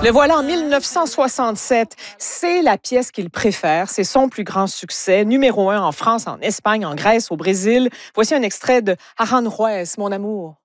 Le voilà en 1967. C'est la pièce qu'il préfère. C'est son plus grand succès. Numéro 1 en France, en Espagne, en Grèce, au Brésil. Voici un extrait de Aranjuez, mon amour.